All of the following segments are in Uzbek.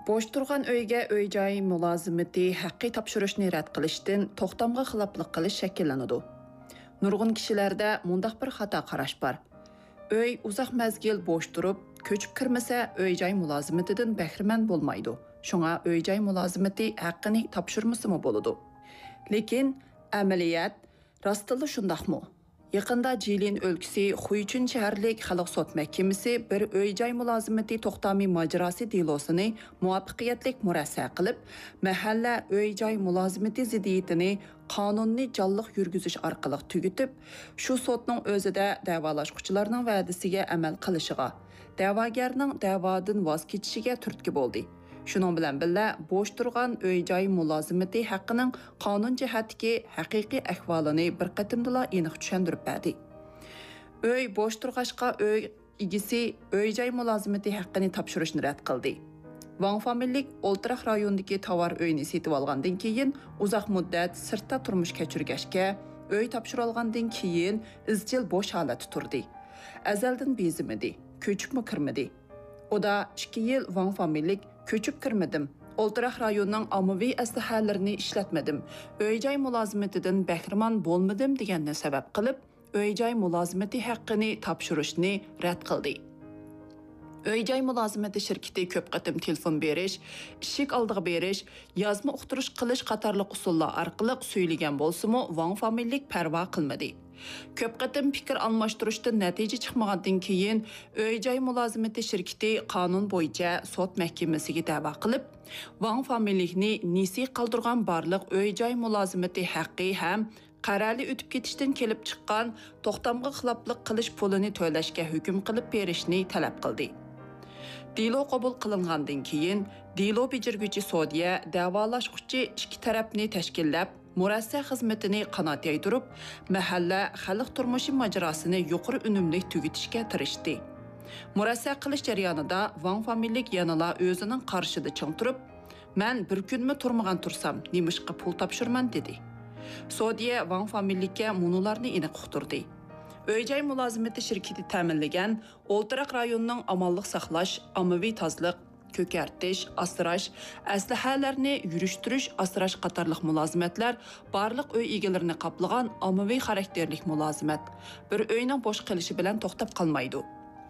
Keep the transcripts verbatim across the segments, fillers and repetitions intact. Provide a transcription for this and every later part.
Boş turgan uyga uy-joy mulozimati haqqi topshirishni rad qilishdan to'xtamga xiloflik qilish shakllanadi. Nurg'un kishilarda mundaq bir xato qarash bor. Uy uzoq mazgil bo'sh turib, ko'chib kirmasa, uy-joy mulozimatidan bahramand bo'lmaydi. Shunga uy-joy mulozimati haqqini topshirmasimi bo'ladi. Lekin amaliyat rostila shundaqmi? Yaqında Jilin o'lkasi Xuychun shaharlik xalq sud mahkamasi bir uy-joy mulozimati to'xtami majrosi delosini muvaffaqiyatli murassa qilib, mahalla uy-joy mulozimati ziddiyatini qonunni jonliq yurgizish orqali tugitib, shu sudning o'zida davolashuvchilarning va'dasiga amal qilishiga, da'vogarning da'vodan voz kechishiga turtki bo'ldi. Şunun bilan birga bo'sh turgan uy-joy mulozimati haqqining qonun jihatdagi haqiqiy ahvolini bir qatimdala aniq tushuntirib berdi. Uy bo'sh turg'ashqa uy egisi uy-joy mulozimati haqqini topshirishni rad qildi. Wang familiyalik O'ltiraq rayonidagi tovar uyni setib olgandan keyin uzoq muddat sirtda turmush kechirgashga, uy topshirilgandan keyin izchil bo'sh holatda turdi. Azaldan bezimidi, ko'chibmi kirmadi. O da ikki yil Wang familiyalik ko'chib kirmadim. O'ltiraq rayonning ommaviy aslahalarini ishlatmadim. Uy-joy mulozimatidan bahramand bo'lmadim deganni sabab qilib, uy-joy mulozimati haqqini topshirishni rad qildi. Uy-joy mulozimati shirkati ko'p qatim telefon berish, ishik oldiga berish, yozma uqtirish qilish qatorliq usullar orqali suylagan bo'lsa-mu, Wang familiyalik parvo qilmadi. Ko'p qatim fikr almashtirishdan natija chiqmagandan keyin uy-joy mulozimati shirkati qonun bo'yicha sud mahkamasiga da'vo qilib, Wang familiyalikni nisi qoldirgan barliq uy-joy mulozimati haqqi ham qarali o'tib ketishdan kelib chiqqan to'xtamga xiloflik qilish pulini to'lashga hukm qilib berishni talab qildi. Dilo qabul qilingandan keyin dilo bijirguchi sudya davolashuvchi ikki tarafni tashkillab murassa xizmatini qanot yaydirib, mahalla xalq turmushi majrosini yuqori unumli tugitishga tirishdi. Murassa qilish jarayonida Wang familiyalik yanala o'zining qarshida ching turib, "Men bir kunmi turmagan tursam, nemishqa pul topshirman" dedi. Sudya Wang familiylikka munularni aniq uqtirdi. Uy-joy mulozimati shirkati ta'minlagan O'ltiraq rayonining amonlik saqlash, ommaviy tozliq, ko'kartish, asrash, aslahalarni yurishtirish, asrash qatorliq mulozimatlar barliq uy egalarini qoplagan ommaviy xarakterlik mulozimat bir uyning bo'sh qilishi bilan to'xtab qolmaydi.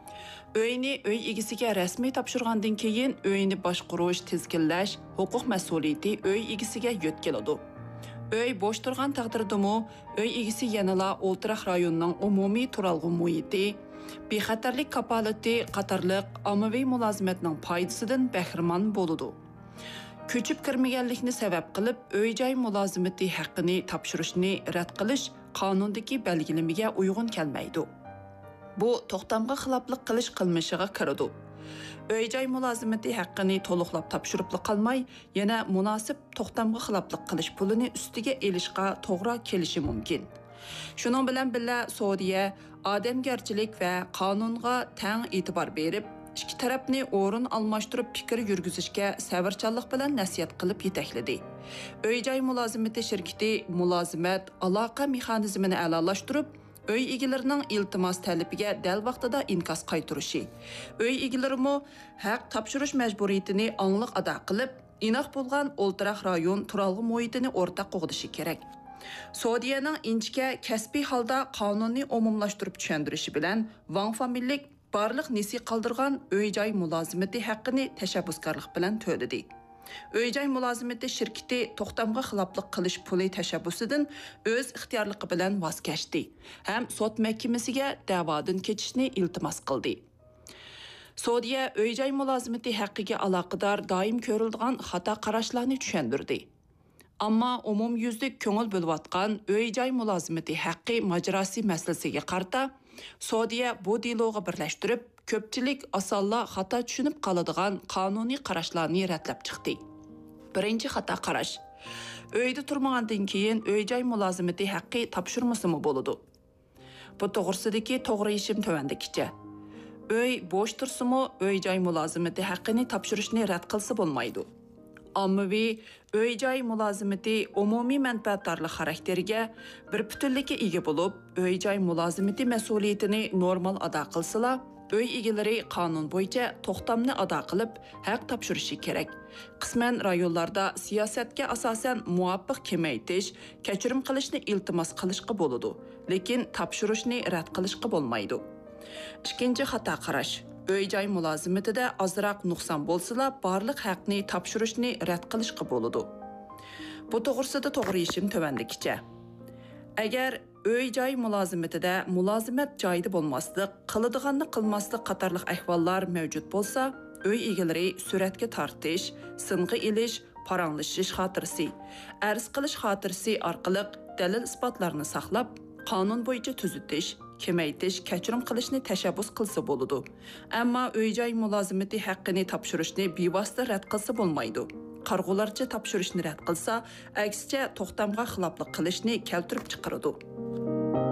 Uyni uy egasiga rasmiy topshirgandan keyin uyni boshqarish, tizginlash, huquq mas'uliyati uy egasiga yo'tkaladi. Uy bo'sh turgan taqdirdami, uy egasi yanala O'ltiraq rayonining umumiy turalg'u muhiti, bexatarlik kapolati qatorliq ommaviy mulozimatning foydasidan bahramand bo'ladi. Ko'chib kirmaganlikni sabab qilib, uy-joy mulozimati haqqini topshirishni rad qilish qonundagi belgilamaga uyg'un kelmaydi. Bu to'xtamga xiloflik qilish qilmishiga kiradi. Uy-joy mulozimati haqqini to'liqlab topshirib qolmay, yana munosib to'xtamga xiloflik qilish pulini ustiga elishga to'g'ri kelishi mumkin. Shuning bilan birga Saudiya odamgarchilik va qonunga teng e'tibor berib, ikki tarafni o'rin almashtirib fikr yurgizishga sabrchanlik bilan nasihat qilib yetakladi. Uy-joy mulozimati shirkati mulozimat aloqa mexanizmini a'lolashtirib, uy egalarining iltimos talabiga dal vaqtida inkos qaytirishi, uy egalarimu haq topshirish majburiyatini angliq ado qilib, inoq bo'lgan O'ltiraq rayon turalg'u muhitini o'rtaq qo'g'dishi kerak. Saudiyaning inchka kasbiy holda qonunni umumlashtirib tushuntirishi bilan Wang familiyalik barliq nisi qoldirgan uy-joy mulozimati haqqini tashabbuskorlik bilan to'ladi. Uy-joy mulozimati shirkati to'xtamga xiloflik qilish puli tashabbusidan o'z ixtiyorligi bilan voz kechdi. Ham sud mahkamasiga da'vodan kechishni iltimos qildi. Saudiya uy-joy mulozimati haqqiga aloqador doim ko'rilgan xato qarashlarni tushuntirdi. Ammo umumyuzlik ko'ngil bo'layotgan uy-joy mulozimati haqqi majrosi masalasiga qarta Saudiya bu diloga birlashtirib, ko'pchilik osonla xato tushunib qoladigan qonuniy qarashlarni radlab chiqdi. Birinchi xato qarash. Uyda turmagandan keyin uy-joy mulozimati haqqi topshirmasimi bo'ladi? Bu to'g'risidagi to'g'ri ishim tovandikicha. Uy bo'sh tursimi, uy-joy mulozimati haqqini topshirishni rad qilsa bo'lmaydi. Ommaviy uy-joy mulozimati umumiy manfaatdorlik xarakteriga bir butunlikka ega bo'lib, uy-joy mulozimati mas'uliyatini normal ado qilsalar, Öy egalari qonun bo'yicha to'xtamni ado qilib, haq topshirishi kerak. Qisman rayonlarda siyosatga asosan muvofiq kemaytish, kechirim qilishni iltimos qilishga bo'ladi, lekin topshirishni rad qilishga bo'lmaydi. Ikkinchi xato qarash. Öy-joy mulozimatida ozroq nuqson bo'lsa-la, barliq haqni topshirishni rad qilishga bo'ladi. Bu to'g'risida to'g'ri yechim tovandikicha. Agar öy-joy mulozimatida mulozimat joyida bo'lmaslik, qiladiganni qilmaslik qatorliq ahvollar mavjud bo'lsa, öy egalari suratga tortish, sing'i ilish, paranglashish xotirasi, arz qilish xotirasi orqali dalil isbotlarni saqlab, qonun bo'yicha tuzitish, kemaytish, kechirim qilishni tashabbus qilsa bo'ladi. Ammo öy-joy mulozimati haqqini topshirishni bevosita rad qilsa bo'lmaydi. Qarg'ularcha topshirishni rad qilsa, aksicha to'xtamga xiloflik qilishni keltirib chiqaradi.